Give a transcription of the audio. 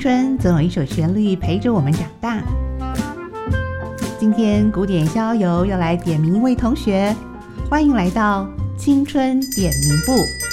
春总有一首旋律陪着我们长大。今天古典逍遥要来点名一位同学，欢迎来到青春点名部。